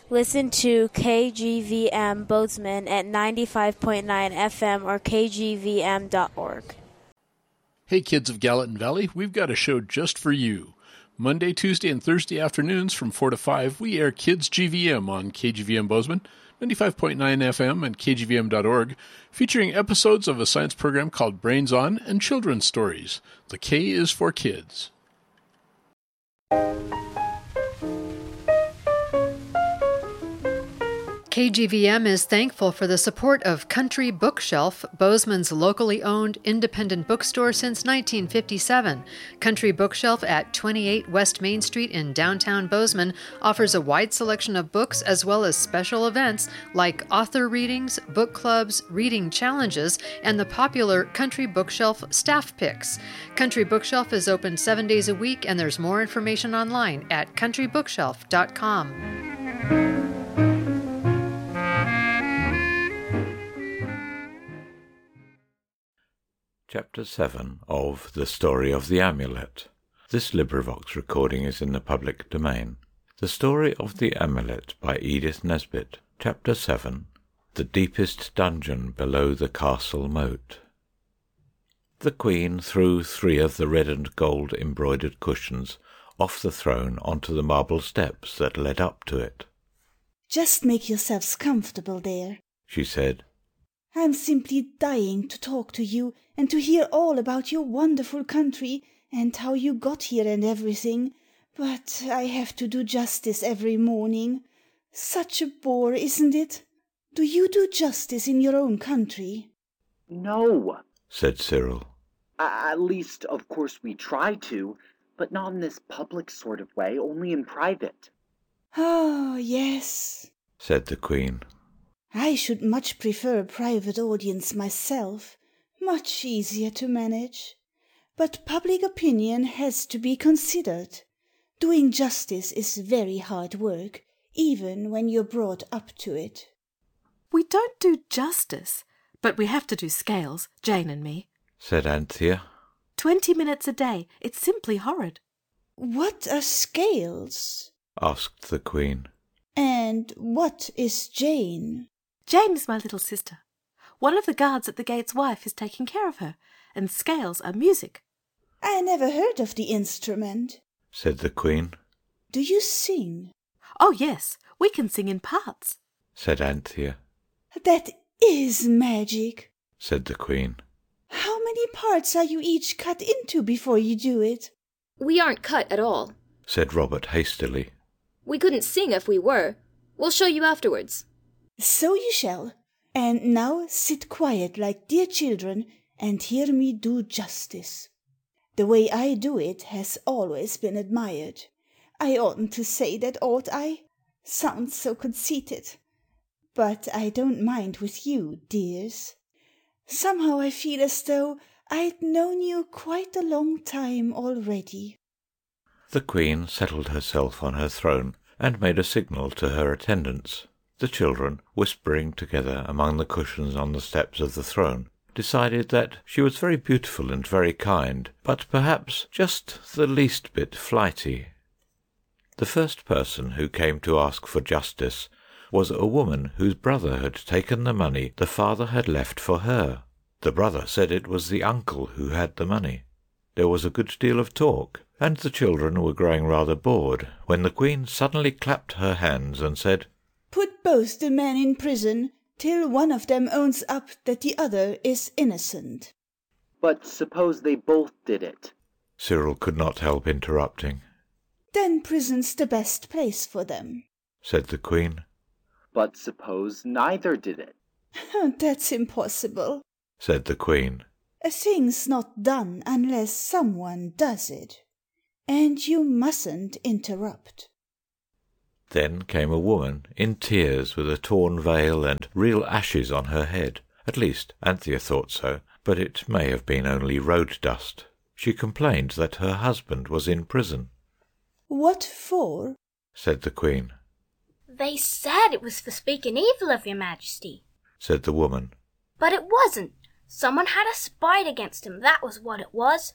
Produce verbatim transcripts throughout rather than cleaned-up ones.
Listen to K G V M Bozeman at ninety-five point nine F M or K G V M dot org. Hey kids of Gallatin Valley, we've got a show just for you. Monday, Tuesday, and Thursday afternoons from four to five, we air Kids G V M on K G V M Bozeman, ninety-five point nine F M and K G V M dot org, featuring episodes of a science program called Brains On and children's stories. The K is for kids. K G V M is thankful for the support of Country Bookshelf, Bozeman's locally owned independent bookstore since nineteen fifty-seven. Country Bookshelf at twenty-eight West Main Street in downtown Bozeman offers a wide selection of books as well as special events like author readings, book clubs, reading challenges, and the popular Country Bookshelf staff picks. Country Bookshelf is open seven days a week, and there's more information online at country bookshelf dot com. Chapter seven of The Story of the Amulet. This LibriVox recording is in the public domain. The Story of the Amulet by Edith Nesbit. Chapter seven. The Deepest Dungeon Below the Castle Moat. The Queen threw three of the red and gold embroidered cushions off the throne onto the marble steps that led up to it. "Just make yourselves comfortable there," she said. "I'm simply dying to talk to you and to hear all about your wonderful country and how you got here and everything, but I have to do justice every morning. Such a bore, isn't it? Do you do justice in your own country?" "No," said Cyril. At least, of course, we try to, but not in this public sort of way, only in private." "Ah, yes," said the Queen. "I should much prefer a private audience myself, much easier to manage. But public opinion has to be considered. Doing justice is very hard work, even when you're brought up to it." "We don't do justice, but we have to do scales, Jane and me," said Anthea. Twenty minutes a day. It's simply horrid." "What are scales?" asked the Queen. "And what is Jane?" "Jane is my little sister. One of the guards at the gate's wife is taking care of her, and scales are music." "I never heard of the instrument," said the Queen. "Do you sing?" "Oh, yes, we can sing in parts," said Anthea. "That is magic," said the Queen. "How many parts are you each cut into before you do it?" "We aren't cut at all," said Robert hastily. "We couldn't sing if we were. We'll show you afterwards." "So you shall. And now sit quiet like dear children and hear me do justice. The way I do it has always been admired. I oughtn't to say that, ought I? Sounds so conceited. But I don't mind with you, dears. Somehow I feel as though I'd known you quite a long time already." The Queen settled herself on her throne and made a signal to her attendants. The children, whispering together among the cushions on the steps of the throne, decided that she was very beautiful and very kind, but perhaps just the least bit flighty. The first person who came to ask for justice was a woman whose brother had taken the money the father had left for her. The brother said it was the uncle who had the money. There was a good deal of talk, and the children were growing rather bored, when the Queen suddenly clapped her hands and said, "Put both the men in prison till one of them owns up that the other is innocent." "But suppose they both did it?" Cyril could not help interrupting. "Then prison's the best place for them," said the Queen. "But suppose neither did it?" "That's impossible," said the Queen. "A thing's not done unless someone does it. And you mustn't interrupt." Then came a woman in tears with a torn veil and real ashes on her head. At least Anthea thought so, but it may have been only road dust. She complained that her husband was in prison. "What for?" said the Queen. "They said it was for speaking evil of your Majesty," said the woman. "but it wasn't. Someone had a spite against him, that was what it was."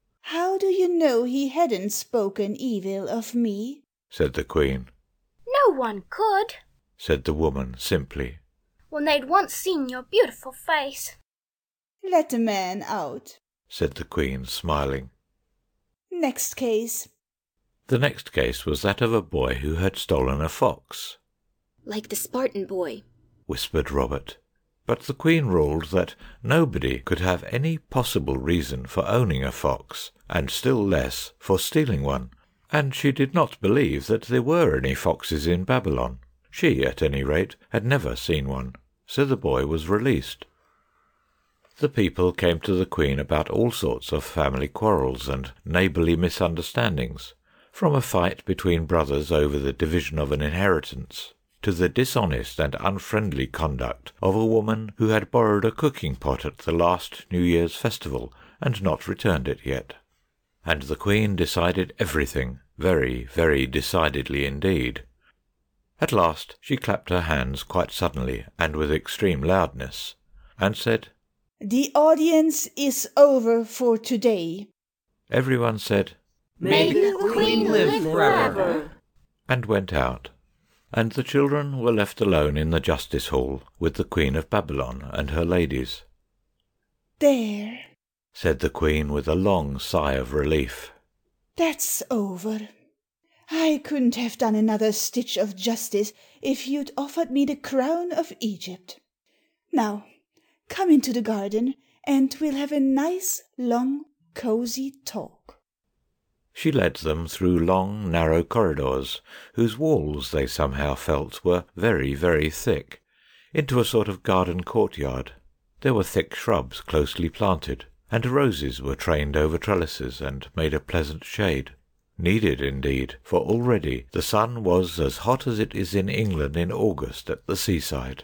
"How do you know he hadn't spoken evil of me?" said the Queen. "No one could, said the woman simply. when they'd once seen your beautiful face. Let the man out, said the Queen, smiling. Next case. The next case was that of a boy who had stolen a fox. Like the Spartan boy, whispered Robert. But the Queen ruled that nobody could have any possible reason for owning a fox, and still less for stealing one, and she did not believe that there were any foxes in Babylon. She, at any rate, had never seen one, so the boy was released. The people came to the Queen about all sorts of family quarrels and neighbourly misunderstandings, from a fight between brothers over the division of an inheritance, to the dishonest and unfriendly conduct of a woman who had borrowed a cooking pot at the last New Year's festival and not returned it yet. And the Queen decided everything, very, very decidedly indeed. At last she clapped her hands quite suddenly and with extreme loudness, and said, The audience is over for today. Everyone said, May the Queen live forever, and went out. And the children were left alone in the Justice Hall with the Queen of Babylon and her ladies. There, said the Queen with a long sigh of relief. That's over. I couldn't have done another stitch of justice if you'd offered me the crown of Egypt. Now, come into the garden, and we'll have a nice, long, cosy talk. She led them through long, narrow corridors, whose walls they somehow felt were very, very thick, into a sort of garden courtyard. There were thick shrubs closely planted, and roses were trained over trellises and made a pleasant shade. Needed, indeed, for already the sun was as hot as it is in England in August at the seaside.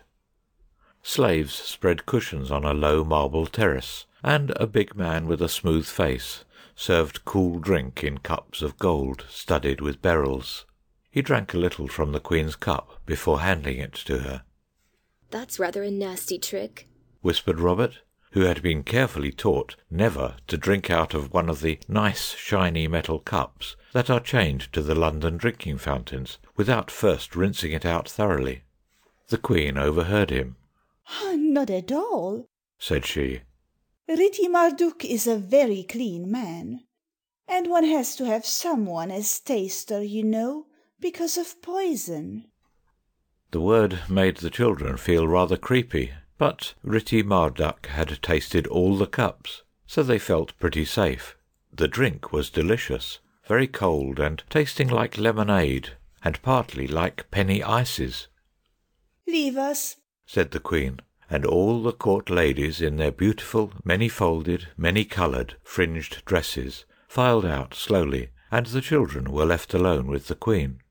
Slaves spread cushions on a low marble terrace, and a big man with a smooth face served cool drink in cups of gold studded with beryls. He drank a little from the Queen's cup before handing it to her. That's rather a nasty trick, whispered Robert, who had been carefully taught never to drink out of one of the nice shiny metal cups that are chained to the London drinking fountains without first rinsing it out thoroughly. The Queen overheard him. Not at all, said she. Ritti Marduk is a very clean man, and one has to have someone as taster, you know, because of poison. The word made the children feel rather creepy, but Ritti Marduk had tasted all the cups, so they felt pretty safe. The drink was delicious, very cold and tasting like lemonade, and partly like penny ices. Leave us, said the Queen, and all the court ladies in their beautiful, many-folded, many-coloured, fringed dresses filed out slowly, and the children were left alone with the Queen.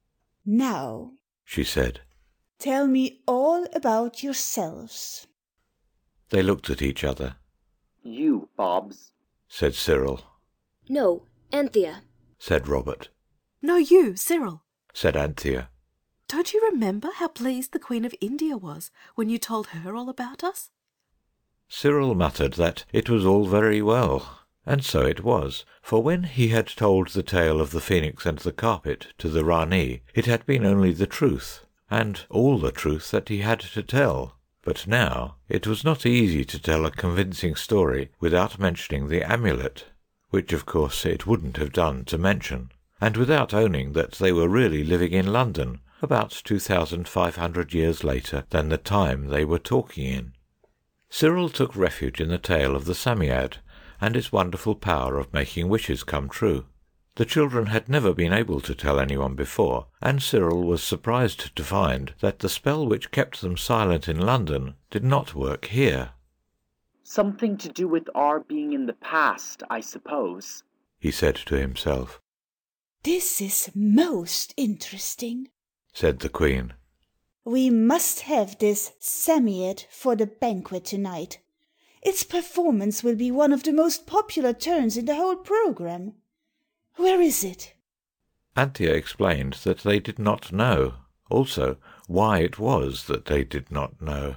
Now, she said, tell me all about yourselves. They looked at each other. You, Bobs, said Cyril. No, Anthea, said Robert. No, you, Cyril, said Anthea. Don't you remember how pleased the Queen of India was when you told her all about us? Cyril muttered that it was all very well, and so it was, for when he had told the tale of the phoenix and the carpet to the Ranee, it had been only the truth, and all the truth that he had to tell. But now it was not easy to tell a convincing story without mentioning the amulet, which of course it wouldn't have done to mention, and without owning that they were really living in London, about two thousand five hundred years later than the time they were talking in. Cyril took refuge in the tale of the Psammead and its wonderful power of making wishes come true. The children had never been able to tell anyone before, and Cyril was surprised to find that the spell which kept them silent in London did not work here. Something to do with our being in the past, I suppose, he said to himself. This is most interesting, said the Queen. We must have this Psammead for the banquet tonight. Its performance will be one of the most popular turns in the whole programme. Where is it? Anthea explained that they did not know, also why it was that they did not know.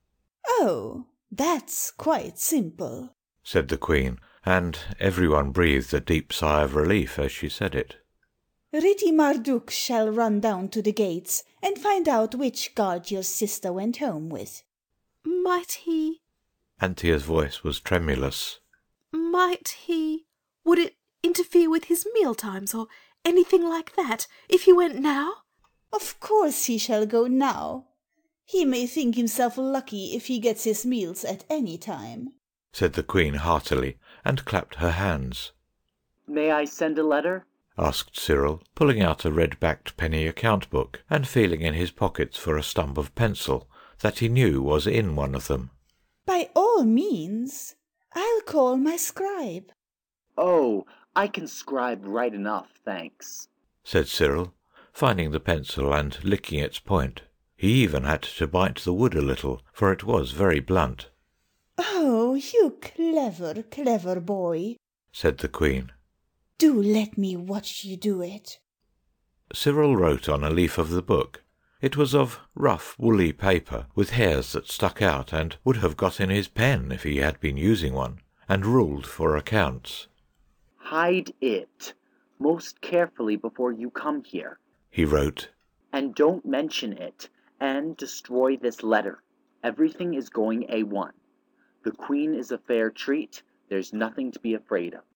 Oh, that's quite simple, said the Queen, and everyone breathed a deep sigh of relief as she said it. Ritti Marduk shall run down to the gates and find out which guard your sister went home with. Might he... Anthea's voice was tremulous. Might he... Would it interfere with his meal times or anything like that if he went now? Of course he shall go now. He may think himself lucky if he gets his meals at any time, said the Queen heartily, and clapped her hands. May I send a letter? Asked Cyril, pulling out a red-backed penny account book and feeling in his pockets for a stump of pencil that he knew was in one of them. By all means. I'll call my scribe. Oh, I can scribe right enough, thanks, said Cyril, finding the pencil and licking its point. He even had to bite the wood a little, for it was very blunt. Oh, you clever, clever boy, said the Queen. Do let me watch you do it. Cyril wrote on a leaf of the book. It was of rough, woolly paper, with hairs that stuck out and would have got in his pen if he had been using one, and ruled for accounts. Hide it most carefully before you come here, he wrote, and don't mention it, and destroy this letter. Everything is going A one. The Queen is a fair treat. There's nothing to be afraid of.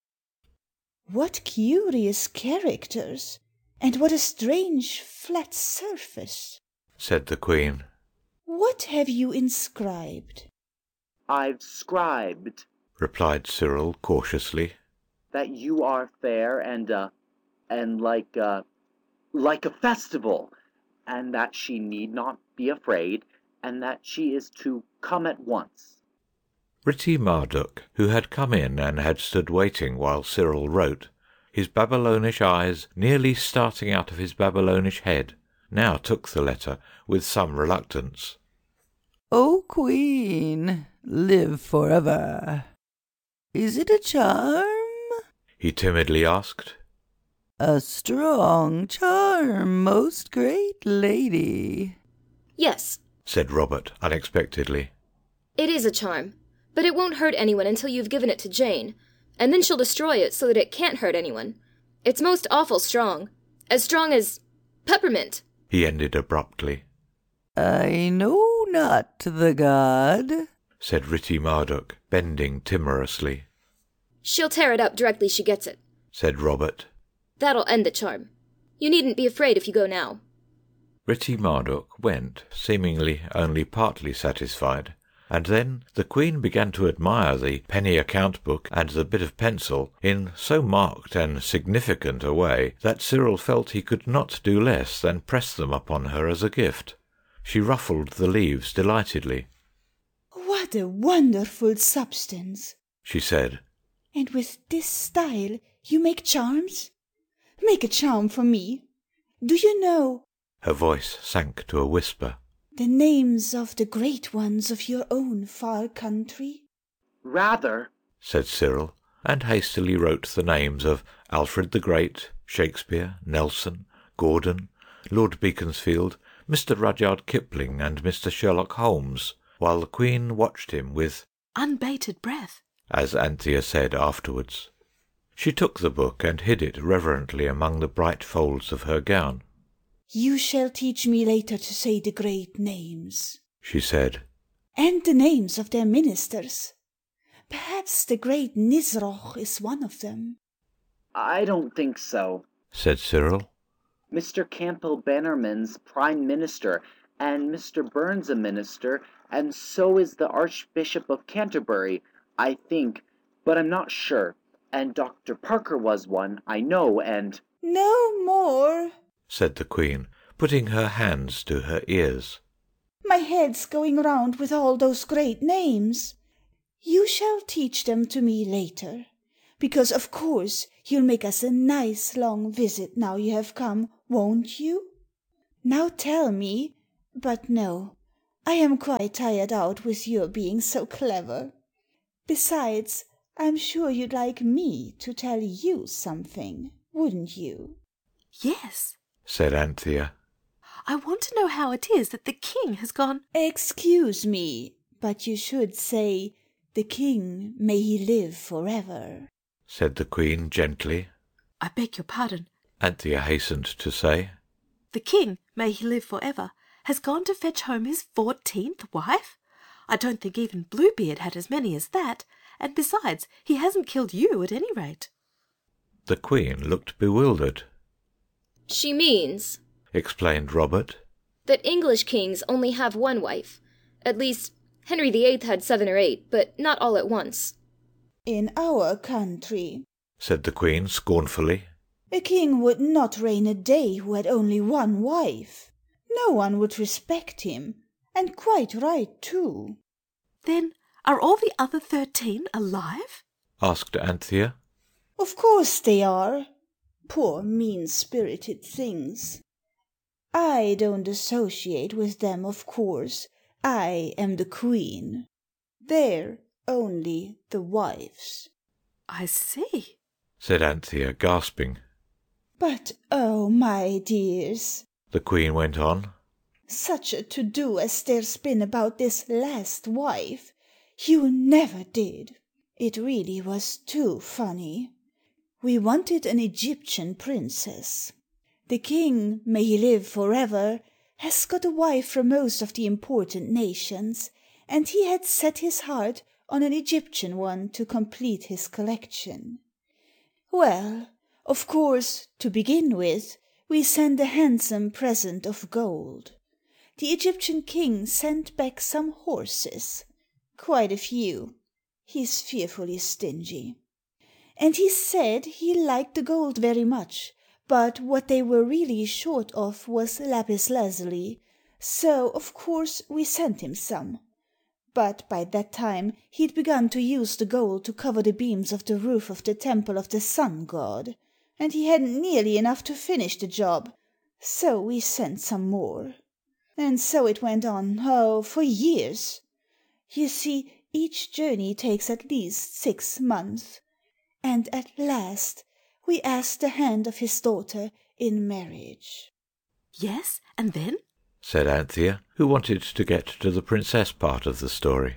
What curious characters, and what a strange flat surface, said the Queen. What have you inscribed? I've scribed, replied Cyril cautiously, that you are fair and, uh, and like, uh, like a festival, and that she need not be afraid, and that she is to come at once. Ritti Marduk, who had come in and had stood waiting while Cyril wrote, his Babylonish eyes nearly starting out of his Babylonish head, now took the letter with some reluctance. O Queen, live forever. Is it a charm? He timidly asked. A strong charm, most great lady. Yes, said Robert unexpectedly. It is a charm, but it won't hurt anyone until you've given it to Jane, and then she'll destroy it so that it can't hurt anyone. It's most awful strong, as strong as peppermint, he ended abruptly. I know not the god, said Ritti Marduk, bending timorously. She'll tear it up directly she gets it, said Robert. That'll end the charm. You needn't be afraid if you go now. Ritti Marduk went, seemingly only partly satisfied, and then the Queen began to admire the penny account book and the bit of pencil in so marked and significant a way that Cyril felt he could not do less than press them upon her as a gift. She ruffled the leaves delightedly. What a wonderful substance, she said. And with this style you make charms? Make a charm for me. Do you know, her voice sank to a whisper, the names of the great ones of your own far country? Rather, said Cyril, and hastily wrote the names of Alfred the Great, Shakespeare, Nelson, Gordon, Lord Beaconsfield, Mister Rudyard Kipling, and Mister Sherlock Holmes, while the Queen watched him with unbated breath, as Anthea said afterwards. She took the book and hid it reverently among the bright folds of her gown. You shall teach me later to say the great names, she said, and the names of their ministers. Perhaps the great Nisroch is one of them. I don't think so, said Cyril. Mister Campbell Bannerman's prime minister, and Mister Burns a minister, and so is the Archbishop of Canterbury, I think, but I'm not sure. And Doctor Parker was one, I know, and... No more, said the Queen, putting her hands to her ears. My head's going round with all those great names. You shall teach them to me later, because of course you'll make us a nice long visit now you have come, won't you? Now tell me, but no, I am quite tired out with your being so clever. Besides, I'm sure you'd like me to tell you something, wouldn't you? Yes, said Anthea. I want to know how it is that the king has gone... Excuse me, but you should say, the king, may he live forever, said the Queen gently. I beg your pardon. Anthea hastened to say. The king, may he live for ever, has gone to fetch home his fourteenth wife? I don't think even Bluebeard had as many as that, and besides, he hasn't killed you at any rate. The Queen looked bewildered. She means, explained Robert, that English kings only have one wife. At least, Henry the Eighth had seven or eight, but not all at once. In our country, said the Queen scornfully, a king would not reign a day who had only one wife. No one would respect him, and quite right too. Then are all the other thirteen alive? asked Anthea. Of course they are. Poor mean-spirited things. I don't associate with them, of course. I am the Queen. They're only the wives. I see, said Anthea, gasping. But, oh, my dears, the Queen went on, such a to-do as there's been about this last wife. You never did. It really was too funny. We wanted an Egyptian princess. The king, may he live forever, has got a wife from most of the important nations, and he had set his heart on an Egyptian one to complete his collection. Well, of course, to begin with, we sent a handsome present of gold. The Egyptian king sent back some horses. Quite a few. He's fearfully stingy. And he said he liked the gold very much, but what they were really short of was lapis lazuli, so of course we sent him some. But by that time he'd begun to use the gold to cover the beams of the roof of the temple of the sun god, and he hadn't nearly enough to finish the job, so we sent some more. And so it went on, oh, for years. You see, each journey takes at least six months. And at last we asked the hand of his daughter in marriage. Yes, and then? said Anthea, who wanted to get to the princess part of the story.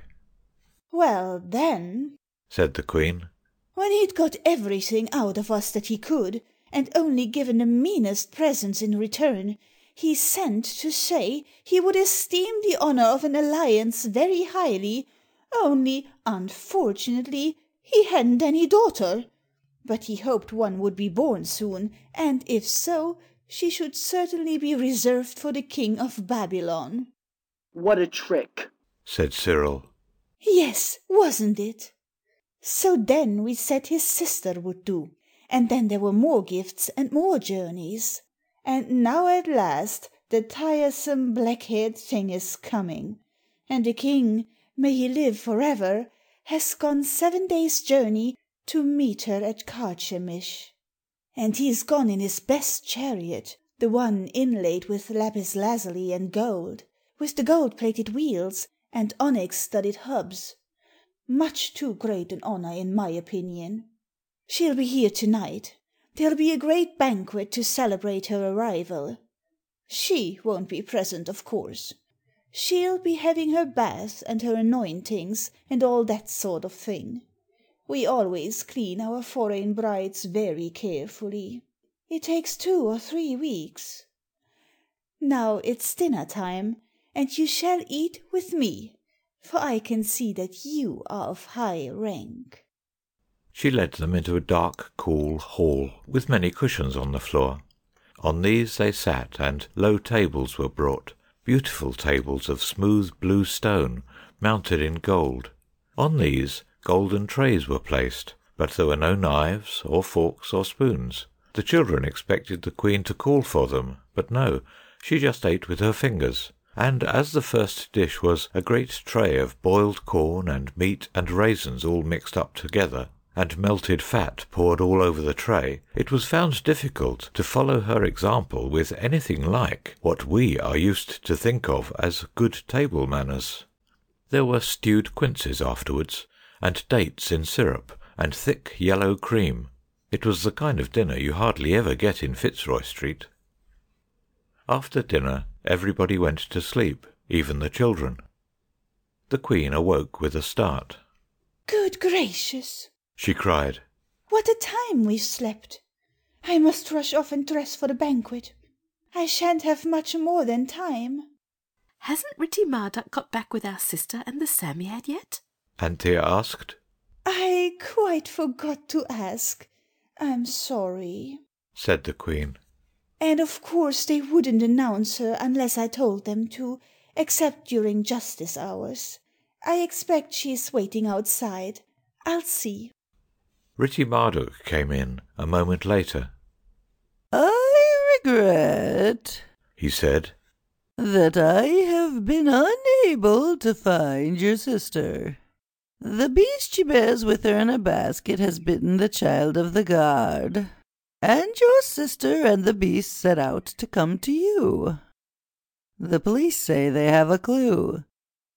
Well, then, said the Queen, when he'd got everything out of us that he could, and only given the meanest presents in return, he sent to say he would esteem the honour of an alliance very highly, only, unfortunately, he hadn't any daughter. But he hoped one would be born soon, and if so, she should certainly be reserved for the king of Babylon. What a trick, said Cyril. Yes, wasn't it? So then we said his sister would do, and then there were more gifts and more journeys. And now at last the tiresome black-haired thing is coming, and the king, may he live forever, has gone seven days' journey to meet her at Carchemish. And he's gone in his best chariot, the one inlaid with lapis lazuli and gold, with the gold-plated wheels and onyx-studded hubs. Much too great an honour, in my opinion. She'll be here tonight. There'll be a great banquet to celebrate her arrival. She won't be present, of course. She'll be having her bath and her anointings and all that sort of thing. We always clean our foreign brides very carefully. It takes two or three weeks. Now it's dinner time, and you shall eat with me, for I can see that you are of high rank. She led them into a dark, cool hall with many cushions on the floor. On these they sat, and low tables were brought, beautiful tables of smooth blue stone, mounted in gold. On these golden trays were placed, but there were no knives or forks or spoons. The children expected the Queen to call for them, but no, she just ate with her fingers. And as the first dish was a great tray of boiled corn and meat and raisins all mixed up together, and melted fat poured all over the tray, it was found difficult to follow her example with anything like what we are used to think of as good table manners. There were stewed quinces afterwards, and dates in syrup, and thick yellow cream. It was the kind of dinner you hardly ever get in Fitzroy Street. After dinner, everybody went to sleep, even the children. The Queen awoke with a start. Good gracious! She cried. What a time we've slept! I must rush off and dress for the banquet. I shan't have much more than time. Hasn't Ritti Marduk got back with our sister and the Psammead yet? Anthea asked. I quite forgot to ask. I'm sorry, said the Queen. And of course they wouldn't announce her unless I told them to, except during justice hours. I expect she's waiting outside. I'll see. Ritti Marduk came in a moment later. I regret, he said, that I have been unable to find your sister. The beast she bears with her in a basket has bitten the child of the guard, and your sister and the beast set out to come to you. The police say they have a clue.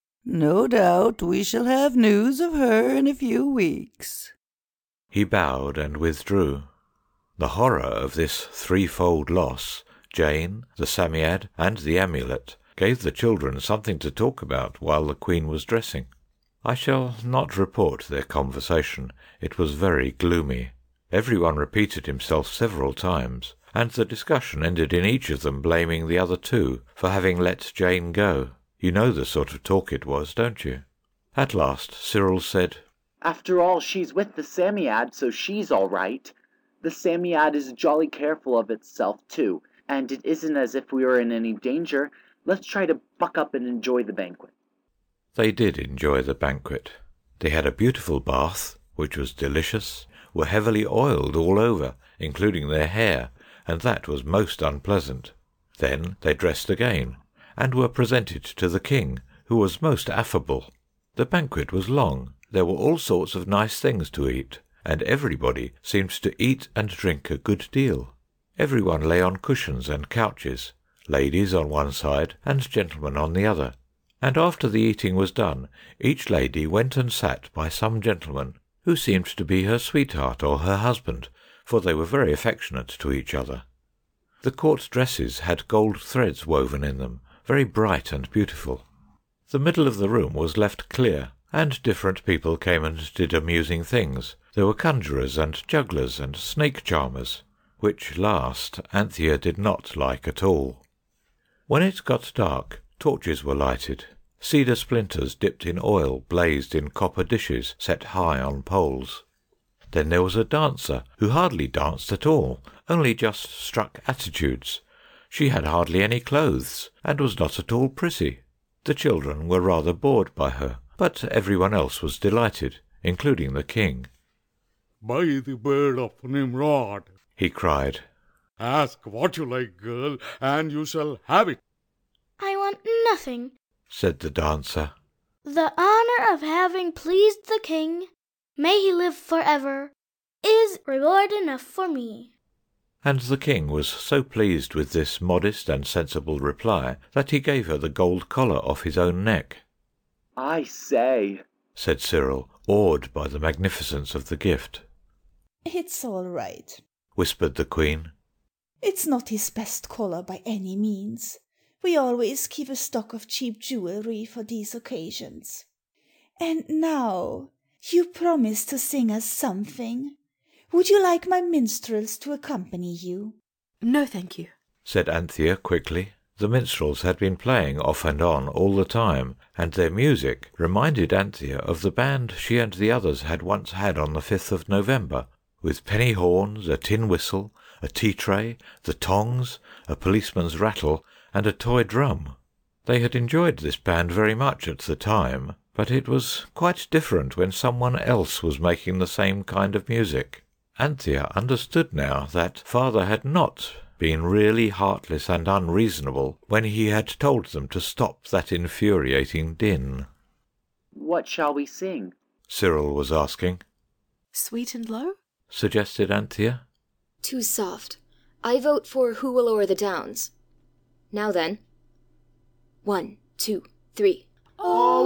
No doubt we shall have news of her in a few weeks. He bowed and withdrew. The horror of this threefold loss, Jane, the Psammead, and the amulet, gave the children something to talk about while the Queen was dressing. I shall not report their conversation. It was very gloomy. Everyone repeated himself several times, and the discussion ended in each of them blaming the other two for having let Jane go. You know the sort of talk it was, don't you? At last Cyril said, After all, she's with the Psammead, so she's all right. The Psammead is jolly careful of itself, too, and it isn't as if we were in any danger. Let's try to buck up and enjoy the banquet. They did enjoy the banquet. They had a beautiful bath, which was delicious, were heavily oiled all over, including their hair, and that was most unpleasant. Then they dressed again, and were presented to the king, who was most affable. The banquet was long. There were all sorts of nice things to eat, and everybody seemed to eat and drink a good deal. Everyone lay on cushions and couches, ladies on one side and gentlemen on the other. And after the eating was done, each lady went and sat by some gentleman, who seemed to be her sweetheart or her husband, for they were very affectionate to each other. The court dresses had gold threads woven in them, very bright and beautiful. The middle of the room was left clear, and different people came and did amusing things. There were conjurers and jugglers and snake charmers, which last Anthea did not like at all. When it got dark, torches were lighted. Cedar splinters dipped in oil blazed in copper dishes set high on poles. Then there was a dancer who hardly danced at all, only just struck attitudes. She had hardly any clothes, and was not at all pretty. The children were rather bored by her, but everyone else was delighted, including the king. "By the bird of Nimrod," he cried, "ask what you like, girl, and you shall have it." "I want nothing," said the dancer. "The honor of having pleased the king, may he live forever, is reward enough for me." And the king was so pleased with this modest and sensible reply that he gave her the gold collar off his own neck. "I say," said Cyril, awed by the magnificence of the gift. "It's all right," whispered the Queen. "It's not his best collar by any means. We always keep a stock of cheap jewelry for these occasions. And now, you promised to sing us something. Would you like my minstrels to accompany you?" "No, thank you," said Anthea quickly. The minstrels had been playing off and on all the time, and their music reminded Anthea of the band she and the others had once had on the fifth of November, with penny horns, a tin whistle, a tea-tray, the tongs, a policeman's rattle, and a toy drum. They had enjoyed this band very much at the time, but it was quite different when someone else was making the same kind of music. Anthea understood now that father had not been really heartless and unreasonable when he had told them to stop that infuriating din. "What shall we sing?" Cyril was asking. "Sweet and Low?" suggested Anthea. Too soft. I vote for Who Will O'er the Downs. Now then. One, two, three. Oh,